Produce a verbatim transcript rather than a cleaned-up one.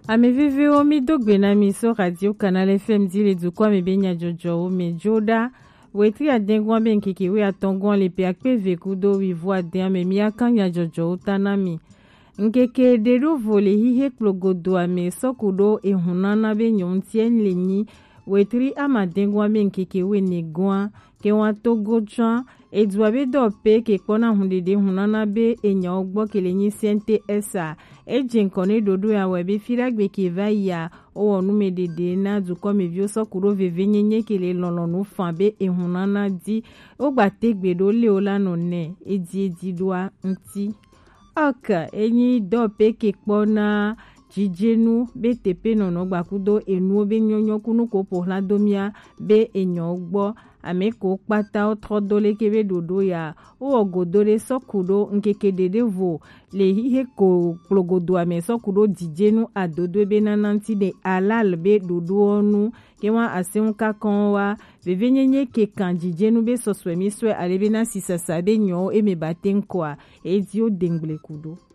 Amevivi omi dogbe na miso radio Canal F M di le dukwa me benya jojo o me joda wetri adengwa ben kiki we atongwa le pe akpe vekudo wi voa de me mi akanya jojo tanami nkeke de do vole hihe klogodo ame sokudo e hunana be nyomtien lenyi wetri amadengwa ben kiki we negwa ke wa togocha e duabe do pe ke kona hundede hunana be enya ogbo kelenyi sente esa e jenkone dodo ya webe firagbe ke vaya o onu medede na duko me vio sokuro vevenyenye kele lolonu fambe e hunana di o gbategbe do le olano ne e di e di doa nti oka enyi do pe ke kpona jijenu be tepe nono gbakudo enu be nyonyo kunu ko pohla domia be enyo ogbo ameko kpata otrodole kebe dodo ya o ogodore sokudo nkeke dede vo le ihe ko plogodo ame sokudo dijenu adodo be nananti de alal be dodo onu kewa asen kakonwa vevenyenye ke kan dijenu be soswe miswe alebe na sisasa be nyo e me baten kwa e dio dengle kudo.